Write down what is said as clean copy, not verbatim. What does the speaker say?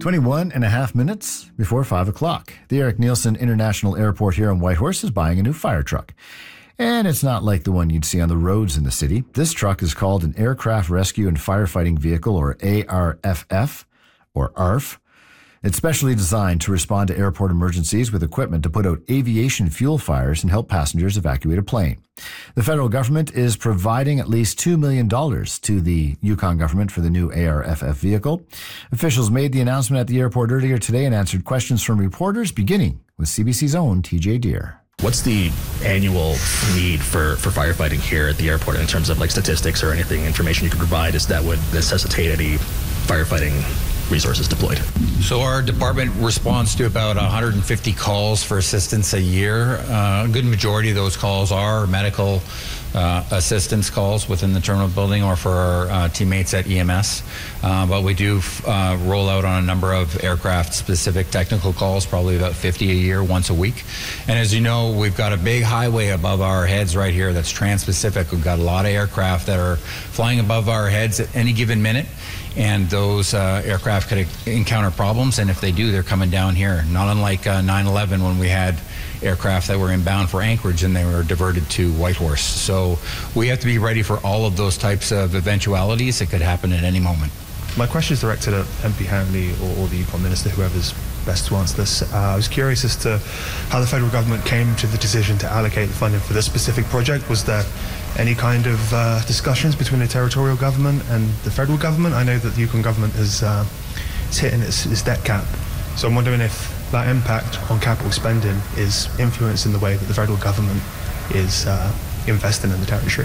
21 and a half minutes before 5 o'clock. The Eric Nielsen International Airport here in Whitehorse is buying a new fire truck. And it's not like the one you'd see on the roads in the city. This truck is called an Aircraft Rescue and Firefighting Vehicle, or ARFF, or ARF. It's specially designed to respond to airport emergencies with equipment to put out aviation fuel fires and help passengers evacuate a plane. The federal government is providing at least $2 million to the Yukon government for the new ARFF vehicle. Officials made the announcement at the airport earlier today and answered questions from reporters, beginning with CBC's own TJ Deer. What's the annual need for firefighting here at the airport in terms of like statistics or anything, information you could provide that would necessitate any firefighting resources deployed? So our department responds to about 150 calls for assistance a year. A good majority of those calls are medical assistance calls within the terminal building or for our teammates at EMS. But we do roll out on a number of aircraft-specific technical calls, probably about 50 a year, once a week. And as you know, we've got a big highway above our heads right here that's trans-Pacific. We've got a lot of aircraft that are flying above our heads at any given minute. And those aircraft could encounter problems, and if they do, they're coming down here. Not unlike 9/11 when we had aircraft that were inbound for Anchorage and they were diverted to Whitehorse. So we have to be ready for all of those types of eventualities that could happen at any moment. My question is directed at MP Hanley or the Yukon Minister, whoever's best to answer this. I was curious as to how the federal government came to the decision to allocate the funding for this specific project. Was there any kind of discussions between the territorial government and the federal government? I know that the Yukon government is hitting its debt cap. So I'm wondering if that impact on capital spending is influencing the way that the federal government is investing in the territory.